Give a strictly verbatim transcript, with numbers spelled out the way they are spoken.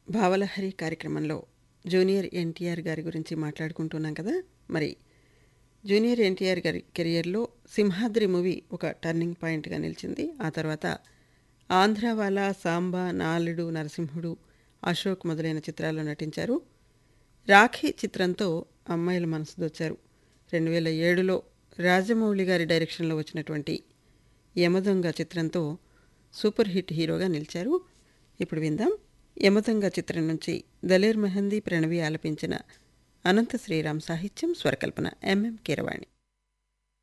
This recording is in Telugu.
భావలహరి కార్యక్రమంలో జూనియర్ ఎన్టీఆర్ గారి గురించి మాట్లాడుకుంటున్నాం కదా. మరి జూనియర్ ఎన్టీఆర్ గారి కెరియర్లో సింహాద్రి మూవీ ఒక టర్నింగ్ పాయింట్గా నిలిచింది. ఆ తర్వాత ఆంధ్రావాలా, సాంబా, నాలుడు, నరసింహుడు, అశోక్ మొదలైన చిత్రాల్లో నటించారు. రాఖీ చిత్రంతో అమ్మాయిల మనసు దోచారు. రెండు వేల ఏడులో రాజమౌళి గారి డైరెక్షన్లో వచ్చినటువంటి యమదొంగ చిత్రంతో సూపర్ హిట్ హీరోగా నిలిచారు. ఇప్పుడు విందాం యమదొంగ చిత్రం నుంచి దలేర్ మెహందీ, ప్రణవి ఆలపించిన అనంత శ్రీరామ్ సాహిత్యం, స్వరకల్పన ఎంఎం కీరవాణి.